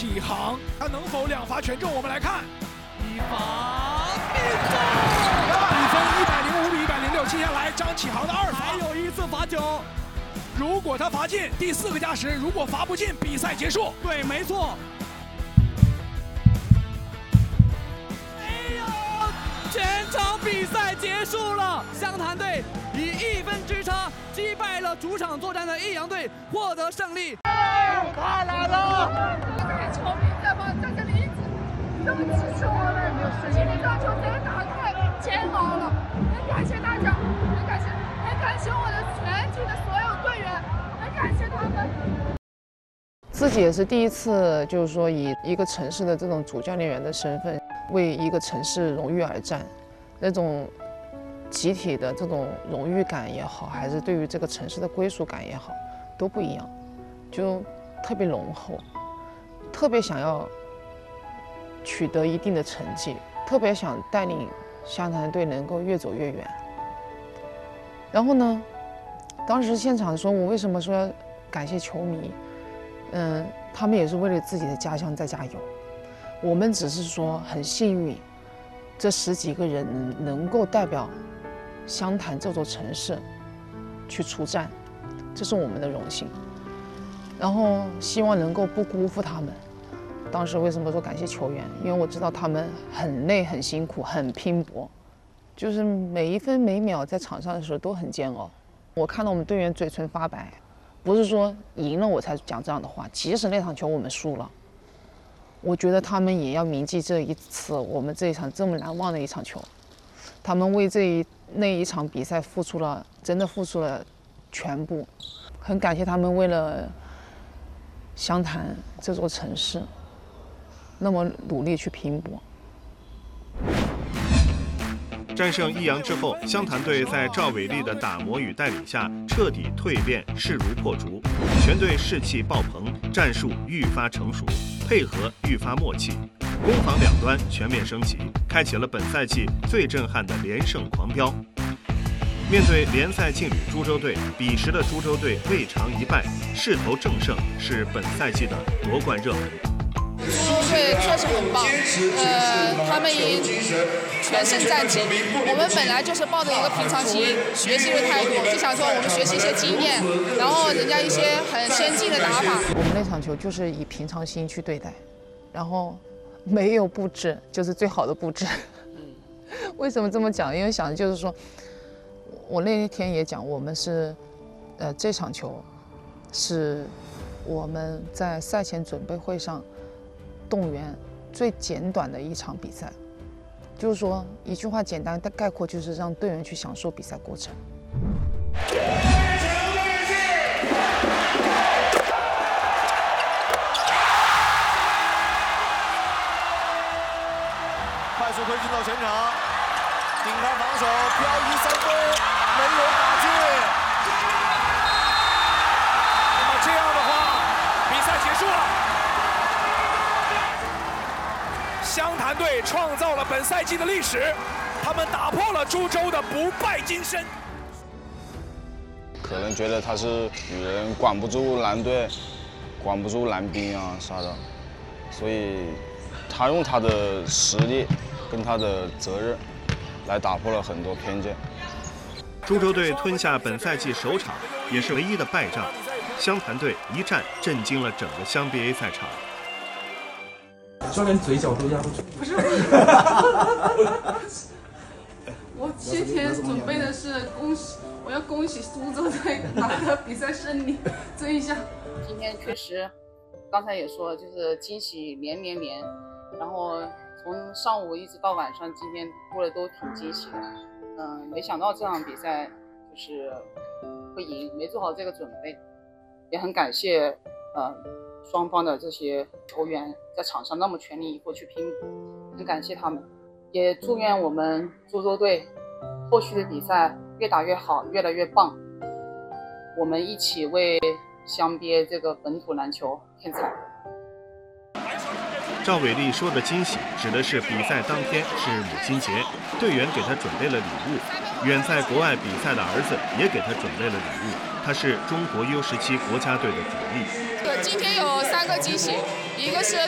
启航，他能否两罚全中？我们来看， 一罚命中， 比分105比106。接下来张启航的2罚， 还有一次罚球。 如果他罚进，第4个加时；如果罚不进，比赛结束。 对，没错。哎呦，全场比赛结束了，湘潭队以1分之差击败了主场作战的益阳队，获得胜利。 他来了！球迷在这里一直这么支持我们，今天这场球真的打太煎熬了，很感谢大家，很感谢我的全体的所有队员，很感谢他们。 自己也是第一次，就是说以一个城市的这种主教练员的身份，为一个城市荣誉而战，那种集体的这种荣誉感也好，还是对于这个城市的归属感也好，都不一样，就特别浓厚，特别想要取得一定的成绩，特别想带领湘潭队能够越走越远。然后呢，当时现场说，我为什么说感谢球迷？他们也是为了自己的家乡在加油。我们只是说很幸运，这10几个人能够代表湘潭这座城市去出战，这是我们的荣幸。然后希望能够不辜负他们。当时为什么说感谢球员？因为我知道他们很累、很辛苦、很拼搏，就是每一分每秒在场上的时候都很煎熬。我看到我们队员嘴唇发白，不是说赢了我才讲这样的话，即使那场球我们输了，我觉得他们也要铭记这一次我们这一场这么难忘的一场球。他们为那一场比赛真的付出了全部，很感谢他们为了湘潭这座城市那么努力去拼搏。 战胜益阳之后，湘潭队在赵伟丽的打磨与带领下彻底蜕变，势如破竹，全队士气爆棚，战术愈发成熟，配合愈发默契，攻防两端全面升级，开启了本赛季最震撼的连胜狂飙。面对联赛劲旅株洲队，彼时的株洲队未尝一败，势头正盛，是本赛季的夺冠热门。 株洲队确实很棒，他们以全胜战绩。我们本来就是抱着一个平常心学习的态度，就想说我们学习一些经验，然后人家一些很先进的打法。 我们那场球就是以平常心去对待，然后没有布置，就是最好的布置。为什么这么讲？因为想的就是说，我那天也讲，我们是，这场球是我们在赛前准备会上动员最简短的一场比赛，就是说一句话简单的概括，就是让队员去享受比赛过程。 快速推进到前场，顶开防守，漂移3分，没有打进。 那么这样的话，比赛结束了。湘潭队创造了本赛季的历史，他们打破了株洲的不败金身。 可能觉得他是女人管不住蓝队，管不住蓝兵啊啥的，所以他用他的实力跟他的责任来打破了很多偏见。 株洲队吞下本赛季首场，也是唯一的败仗。湘潭队一战震惊了整个湘 BA 赛场。 就连嘴角都压不住。 不是，我7天准备的是我要恭喜株洲队拿到比赛胜利这一项。 今天确实，刚才也说了，就是惊喜连连连，然后从上午一直到晚上，今天过得都挺惊喜的。没想到这场比赛就是会赢，没做好这个准备，也很感谢双方的这些球员在场上那么全力以赴去拼搏，很感谢他们，也祝愿我们株洲队后续的比赛越打越好，越来越棒。我们一起为湘 BA 这个本土篮球添彩。 赵伟丽说的惊喜，指的是比赛当天是母亲节，队员给他准备了礼物，远在国外比赛的儿子也给他准备了礼物，他是中国 U17 国家队的主力。 今天有3个惊喜，一个是